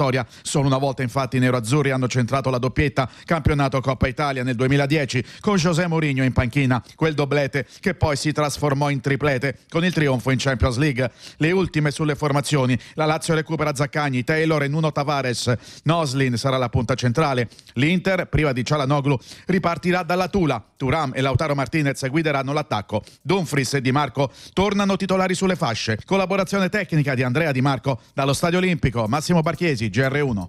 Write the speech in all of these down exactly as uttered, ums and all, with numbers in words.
storia. Solo una volta infatti i neroazzurri hanno centrato la doppietta campionato Coppa Italia nel duemiladieci con José Mourinho in panchina, quel doblete che poi si trasformò in triplete con il trionfo in Champions League. Le ultime sulle formazioni: la Lazio recupera Zaccagni, Taylor e Nuno Tavares, Noslin sarà la punta centrale. L'Inter, priva di Çalhanoğlu, ripartirà dalla Tula. Thuram e Lautaro Martinez guideranno l'attacco. Dumfries e Di Marco tornano titolari sulle fasce. Collaborazione tecnica di Andrea Di Marco dallo Stadio Olimpico. Massimo Barchiesi, G R uno.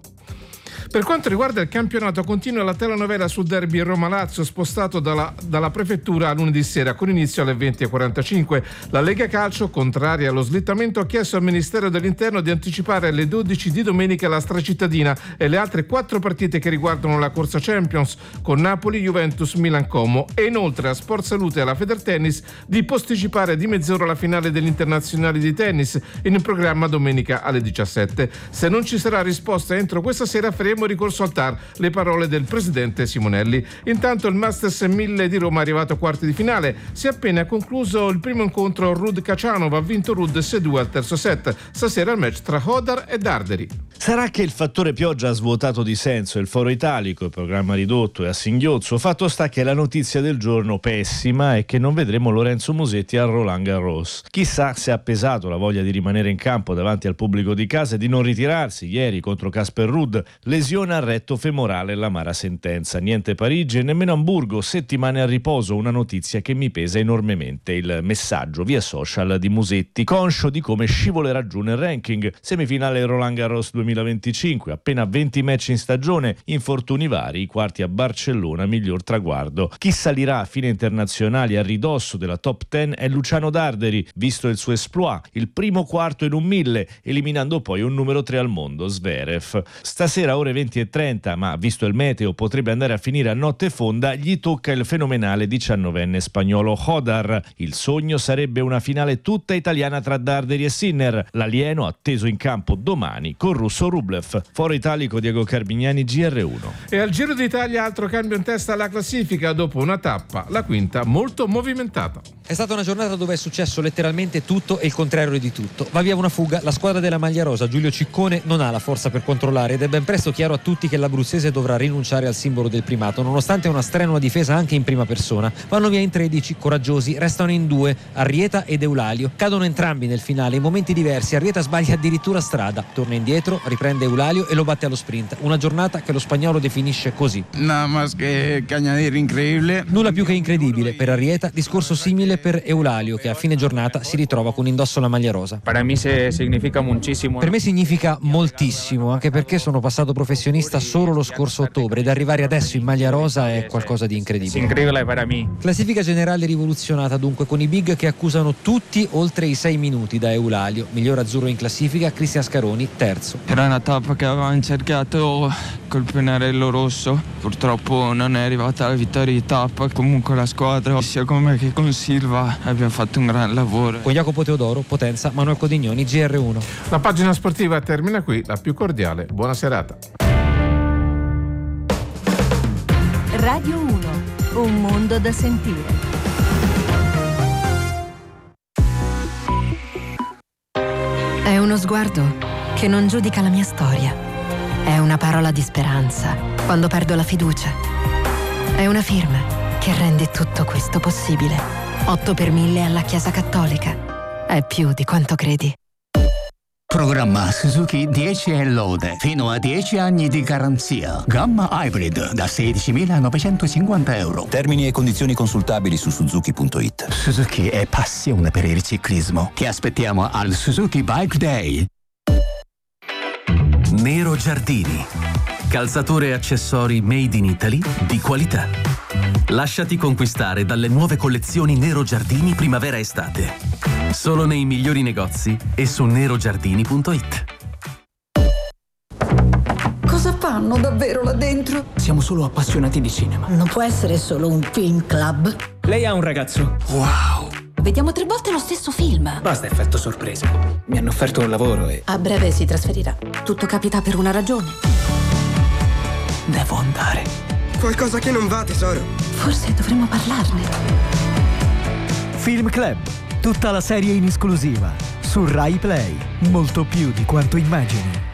Per quanto riguarda il campionato, continua la telenovela sul derby Roma-Lazio, spostato dalla, dalla prefettura a lunedì sera con inizio alle venti e quarantacinque. La Lega Calcio, contraria allo slittamento, ha chiesto al Ministero dell'Interno di anticipare alle dodici di domenica la stracittadina e le altre quattro partite che riguardano la corsa Champions con Napoli, Juventus, Milan, Como, e inoltre a Sport Salute e alla Federtennis di posticipare di mezz'ora la finale degli internazionali di tennis in programma domenica alle diciassette. Se non ci sarà risposta entro questa sera faremo ricorso al T A R, le parole del presidente Simonelli. Intanto il Masters mille di Roma è arrivato a quarti di finale, si è appena concluso il primo incontro. Rud Kacanov ha vinto Rud sei due al terzo set. Stasera il match tra Hodar e Darderi. Sarà che il fattore pioggia ha svuotato di senso il foro italico, il programma ridotto e a singhiozzo. Fatto sta che la notizia del giorno pessima è che non vedremo Lorenzo Musetti al Roland Garros. Chissà se ha pesato la voglia di rimanere in campo davanti al pubblico di casa e di non ritirarsi ieri contro Casper Ruud. Lesione al retto femorale, l'amara sentenza. Niente Parigi e nemmeno Amburgo, settimane a riposo, una notizia che mi pesa enormemente. Il messaggio via social di Musetti, conscio di come scivolerà giù nel ranking. Semifinale Roland Garros duemilaventicinque, appena venti match in stagione, infortuni vari, i quarti a Barcellona, miglior traguardo. Chi salirà a fine internazionali a ridosso della top dieci è Luciano Darderi, visto il suo exploit, il primo quarto in un mille, eliminando poi un numero tre al mondo, Zverev. Stasera ore venti e trenta, ma visto il meteo potrebbe andare a finire a notte fonda, gli tocca il fenomenale diciannovenne spagnolo Hodar. Il sogno sarebbe una finale tutta italiana tra Darderi e Sinner, l'alieno atteso in campo domani con Russo Rublev. Foro italico, Diego Carmignani, G R uno. E al Giro d'Italia altro cambio in testa alla classifica dopo una tappa, la quinta molto movimentata. È stata una giornata dove è successo letteralmente tutto e il contrario di tutto. Va via una fuga, la squadra della maglia rosa, Giulio Ciccone, non ha la forza per controllare ed è ben presto chiaro a tutti che l'abruzzese dovrà rinunciare al simbolo del primato, nonostante una strenua difesa anche in prima persona. Vanno via in tredici, coraggiosi, restano in due, Arrieta ed Eulalio. Cadono entrambi nel finale, in momenti diversi. Arrieta sbaglia addirittura strada, torna indietro, riprende Eulalio e lo batte allo sprint. Una giornata che lo spagnolo definisce così. Nada más que añadir increíble. Nulla più che incredibile per Arrieta, discorso simile per Eulalio, che a fine giornata si ritrova con indosso la maglia rosa. Per me significa moltissimo. Per me significa moltissimo, anche perché sono passato professionista solo lo scorso ottobre ed arrivare adesso in maglia rosa è qualcosa di incredibile. Incredibile per me. Classifica generale rivoluzionata dunque, con i big che accusano tutti oltre i sei minuti da Eulalio. Miglior azzurro in classifica Cristian Scaroni, terzo. Era una tappa che avevamo cercato col pennarello rosso, purtroppo non è arrivata la vittoria di tappa. Comunque la squadra, sia con me che con Silva, abbiamo fatto un gran lavoro. Con Jacopo Teodoro, Potenza, Manuel Codignoni, G R uno. La pagina sportiva termina qui, la più cordiale buona serata. Radio uno, un mondo da sentire. È uno sguardo che non giudica la mia storia. È una parola di speranza quando perdo la fiducia. È una firma che rende tutto questo possibile. otto per mille alla Chiesa Cattolica. È più di quanto credi. Programma Suzuki dieci e lode, fino a dieci anni di garanzia. Gamma Hybrid da sedicimilanovecentocinquanta euro. Termini e condizioni consultabili su suzuki punto it. Suzuki è passione per il ciclismo. Ti aspettiamo al Suzuki Bike Day. Nero Giardini. Calzature e accessori made in Italy di qualità. Lasciati conquistare dalle nuove collezioni Nero Giardini primavera-estate. Solo nei migliori negozi e su nerogiardini punto it. Cosa fanno davvero là dentro? Siamo solo appassionati di cinema. Non può essere solo un film club. Lei ha un ragazzo. Wow! Vediamo tre volte lo stesso film. Basta effetto sorpresa. Mi hanno offerto un lavoro e... A breve si trasferirà. Tutto capita per una ragione. Devo andare. Qualcosa che non va, tesoro. Forse dovremmo parlarne. Film Club. Tutta la serie in esclusiva su Rai Play. Molto più di quanto immagini.